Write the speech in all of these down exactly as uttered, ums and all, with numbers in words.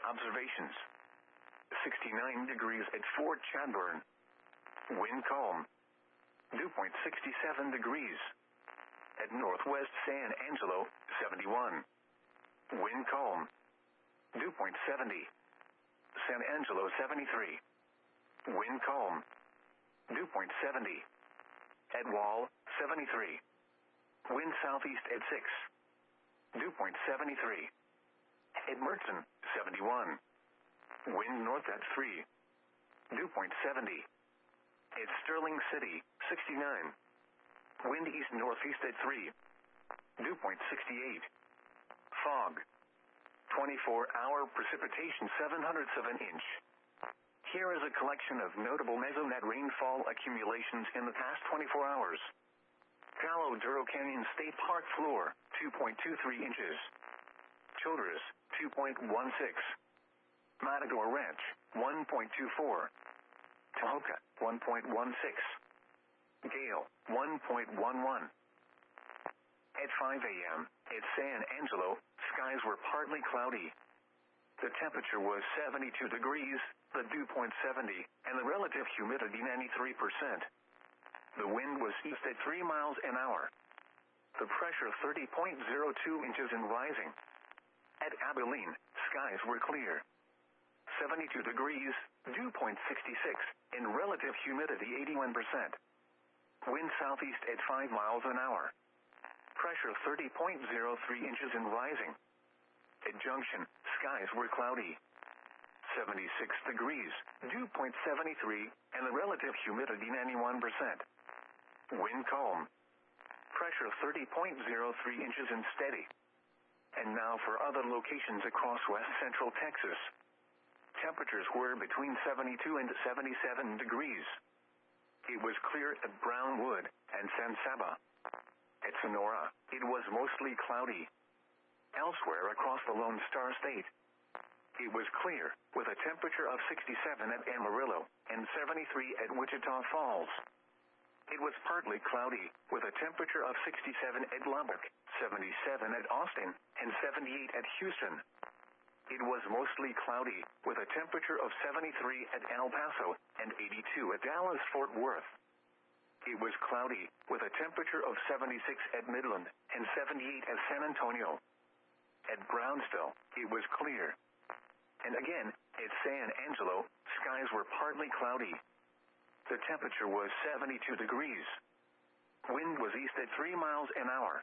Observations. sixty-nine degrees at Fort Chadbourne. Wind calm. Dew point sixty-seven degrees. At Northwest San Angelo, seventy-one. Wind calm. Dew point seventy. San Angelo, seventy-three. Wind calm. Dew point seventy. At Wall, seventy-three. Wind southeast at six. Dew point seventy-three. At Merton, seventy-one. Wind north at three. Dew point seventy. At Sterling City, sixty-nine. Wind east-northeast at three. Dew point sixty-eight. Fog. twenty-four hour precipitation seven hundredths of an inch. Here is a collection of notable mesonet rainfall accumulations in the past twenty-four hours. Palo Duro Canyon State Park floor, two point two three inches. Childress, two point one six. Matador Ranch, one point two four. Tahoka, one point one six. Gale, one point one one. At five a.m., at San Angelo, skies were partly cloudy. The temperature was seventy-two degrees, the dew point seventy, and the relative humidity ninety-three percent. The wind was east at three miles an hour. The pressure thirty point zero two inches and rising. At Abilene, skies were clear. seventy-two degrees, dew point sixty-six, and relative humidity eighty-one percent. Wind southeast at five miles an hour. Pressure thirty point zero three inches and rising. At Junction, skies were cloudy. seventy-six degrees, dew point seventy-three, and the relative humidity ninety-one percent. Wind calm. Pressure thirty point zero three inches and steady. And now for other locations across west central Texas. Temperatures were between seventy-two and seventy-seven degrees. It was clear at Brownwood and San Saba. At Sonora, it was mostly cloudy. Elsewhere across the Lone Star State, it was clear, with a temperature of sixty-seven at Amarillo and seventy-three at Wichita Falls. It was partly cloudy, with a temperature of sixty-seven at Lubbock, seventy-seven at Austin, and seventy-eight at Houston. It was mostly cloudy, with a temperature of seventy-three at El Paso and eighty-two at Dallas-Fort Worth. It was cloudy, with a temperature of seventy-six at Midland and seventy-eight at San Antonio. At Brownsville, it was clear. And again, at San Angelo, skies were partly cloudy. The temperature was seventy-two degrees. Wind was east at three miles an hour.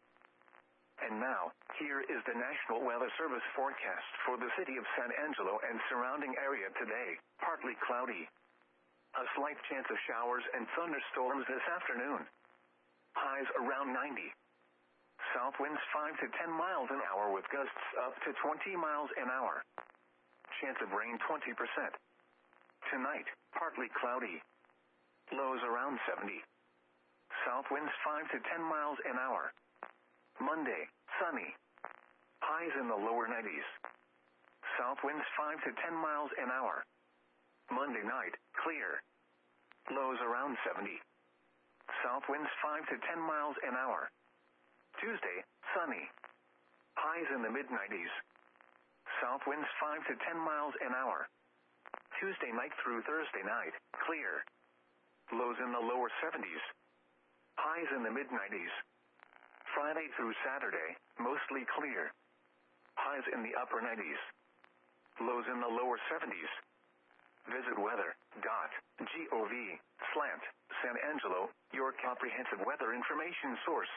And now, here is the National Weather Service forecast for the city of San Angelo and surrounding area today. Partly cloudy. A slight chance of showers and thunderstorms this afternoon. Highs around ninety. South winds five to ten miles an hour with gusts up to twenty miles an hour. Chance of rain twenty percent. Tonight, partly cloudy. Lows around seventy. South winds five to ten miles an hour. Monday, sunny. Highs in the lower nineties. South winds five to ten miles an hour. Monday night, clear. Lows around seventy. South winds five to ten miles an hour. Tuesday, sunny. Highs in the mid nineties. South winds five to ten miles an hour. Tuesday night through Thursday night, clear. Lows in the lower seventies. Highs in the mid nineties. Friday through Saturday, mostly clear. Highs in the upper nineties. Lows in the lower seventies. Visit weather dot gov slant San Angelo, your comprehensive weather information source.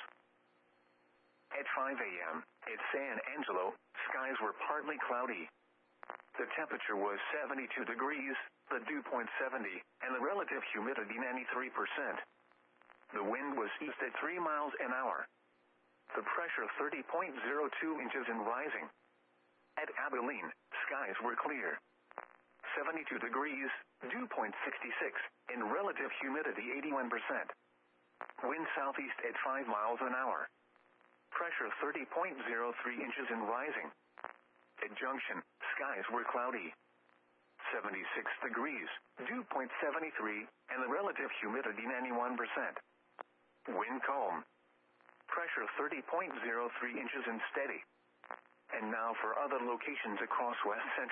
At five a.m., at San Angelo, skies were partly cloudy. The temperature was seventy-two degrees, the dew point seventy, and the relative humidity ninety-three percent. The wind was east at three miles an hour. The pressure thirty point zero two inches and rising. At Abilene, skies were clear. seventy-two degrees, dew point sixty-six, and relative humidity eighty-one percent. Wind southeast at five miles an hour. Pressure thirty point zero three inches and rising. At Junction, skies were cloudy. seventy-six degrees, dew point seventy-three, and the relative humidity ninety-one percent. Wind calm. Pressure thirty point zero three inches and steady. And now for other locations across west central